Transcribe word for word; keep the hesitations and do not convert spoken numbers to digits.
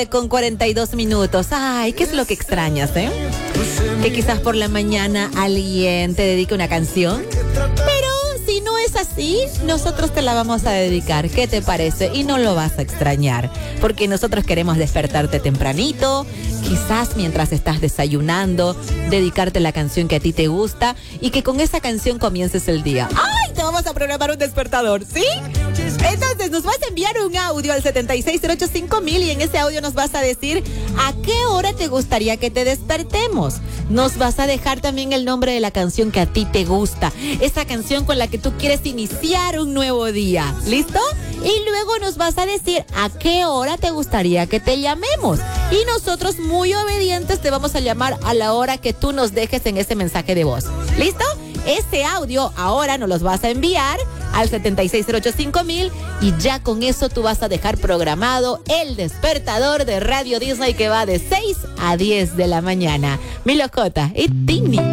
Con cuarenta y dos minutos. Ay, ¿qué es lo que extrañas, eh? Que quizás por la mañana alguien te dedique una canción. Pero si no es así, nosotros te la vamos a dedicar. ¿Qué te parece? Y no lo vas a extrañar. Porque nosotros queremos despertarte tempranito. Quizás mientras estás desayunando, dedicarte la canción que a ti te gusta. Y que con esa canción comiences el día. ¡Ay! Te vamos a programar un despertador, ¿sí? Entonces nos vas a enviar un audio al setenta y seis cero ocho cinco mil y en ese audio nos vas a decir a qué hora te gustaría que te despertemos. Nos vas a dejar también el nombre de la canción que a ti te gusta, esa canción con la que tú quieres iniciar un nuevo día. ¿Listo? Y luego nos vas a decir a qué hora te gustaría que te llamemos. Y nosotros, muy obedientes, te vamos a llamar a la hora que tú nos dejes en ese mensaje de voz. ¿Listo? Ese audio ahora nos los vas a enviar al setenta y seis cero ocho cinco mil y ya con eso tú vas a dejar programado el despertador de Radio Disney que va de seis a diez de la mañana. Mi locota y Tini.